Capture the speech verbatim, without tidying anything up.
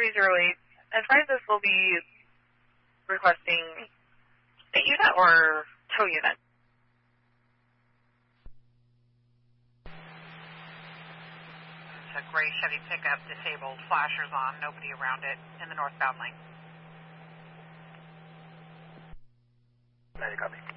three zero eight. Advise us will be requesting state unit or tow unit. It's a gray Chevy pickup, disabled, flashers on, nobody around it in the northbound lane. ninety copy.